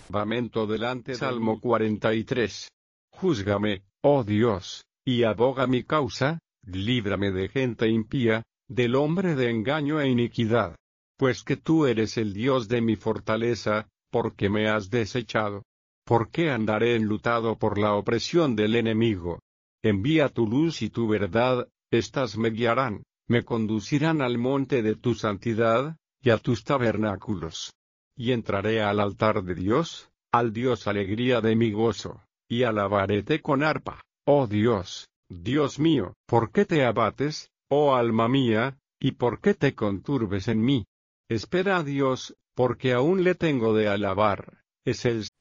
Lamento delante Salmo 43. Júzgame, oh Dios, y aboga mi causa, líbrame de gente impía, del hombre de engaño e iniquidad. Pues que tú eres el Dios de mi fortaleza, ¿por qué me has desechado? ¿Por qué andaré enlutado por la opresión del enemigo? Envía tu luz y tu verdad, estas me guiarán, me conducirán al monte de tu santidad, y a tus tabernáculos. Y entraré al altar de Dios, al Dios alegría de mi gozo, y alabaréte con arpa, oh Dios, Dios mío. ¿Por qué te abates, oh alma mía, y por qué te conturbes en mí? Espera a Dios, porque aún le tengo de alabar, es Él